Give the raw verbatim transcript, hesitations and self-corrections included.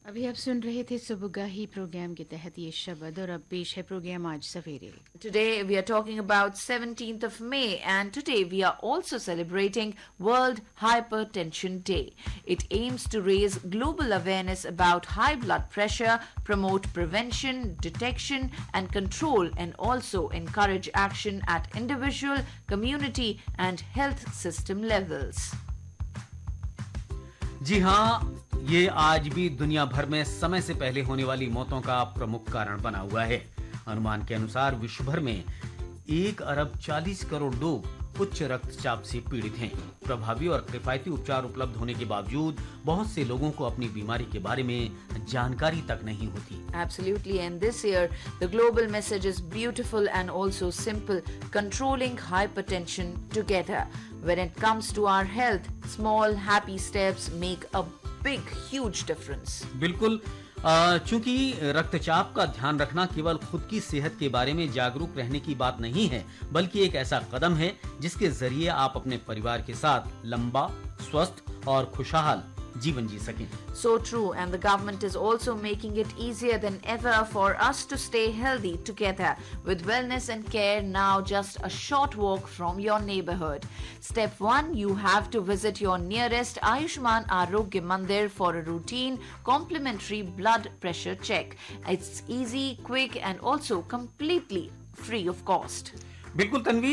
अभी आप सुन रहे थे सुबुगाही प्रोग्राम के तहत ये शब्द और अब पेश है प्रोग्राम आज सवेरे. Today we are talking about seventeenth of May, and today we are also celebrating World Hypertension Day. It aims to raise global awareness about high blood pressure, promote prevention, detection and control, and also encourage action at individual, community and health system levels. जी हाँ, ये आज भी दुनिया भर में समय से पहले होने वाली मौतों का प्रमुख कारण बना हुआ है. अनुमान के अनुसार विश्व भर में एक अरब चालीस करोड़ लोग उच्च रक्तचाप से पीड़ित हैं. प्रभावी और किफायती उपचार उपलब्ध होने के बावजूद बहुत से लोगों को अपनी बीमारी के बारे में जानकारी तक नहीं होती. Absolutely, and this year the global message is beautiful and also simple: controlling hypertension together. When it comes to our health, small happy steps make a big huge difference. बिल्कुल. चूंकि रक्तचाप का ध्यान रखना केवल खुद की सेहत के बारे में जागरूक रहने की बात नहीं है, बल्कि एक ऐसा कदम है जिसके जरिए आप अपने परिवार के साथ लंबा, स्वस्थ और खुशहाल जीवन जी सकें. So true, and the government is also making it easier than ever for us to stay healthy together with wellness and care now just a short walk from your neighborhood. Step one, you have to visit your nearest Ayushman Arogya Mandir for a routine complimentary blood pressure check. It's easy, quick and also completely free of cost. बिल्कुल तन्वी.